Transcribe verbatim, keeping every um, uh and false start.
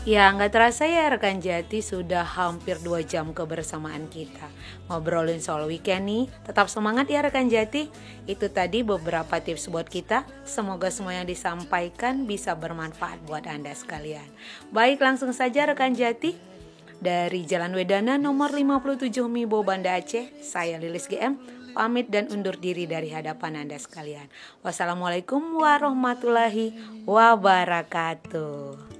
Ya, nggak terasa ya rekan Jati, sudah hampir dua jam kebersamaan kita ngobrolin soal weekend nih. Tetap semangat ya rekan Jati. Itu tadi beberapa tips buat kita. Semoga semua yang disampaikan bisa bermanfaat buat Anda sekalian. Baik, langsung saja rekan Jati. Dari Jalan Wedana nomor lima puluh tujuh Mibo, Banda Aceh, saya Lilis G M pamit dan undur diri dari hadapan Anda sekalian. Wassalamualaikum warahmatullahi wabarakatuh.